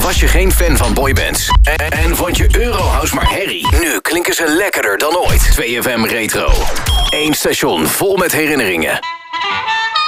Was je geen fan van boybands? En vond je Eurohouse maar herrie? Nu klinken ze lekkerder dan ooit. 2FM Retro. Eén station vol met herinneringen.